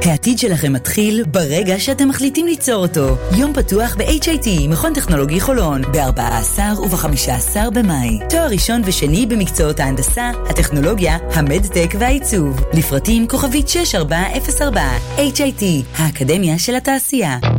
העתיד שלכם מתחיל ברגע שאתם מחליטים ליצור אותו. יום פתוח ב-HIT, מכון טכנולוגי חולון, ב-14 וב-15 במאי. תואר ראשון ושני במקצועות ההנדסה, הטכנולוגיה, המדטק והעיצוב. לפרטים כוכבית 6404. HIT, האקדמיה של התעשייה.